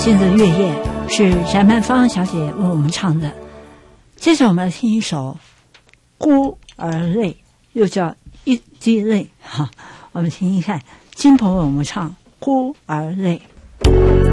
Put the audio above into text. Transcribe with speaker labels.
Speaker 1: 今日的月夜是翟曼芳小姐为我们唱的。接着我们来听一首孤儿泪，又叫一滴泪。我们听一看金鹏为我们唱孤儿泪。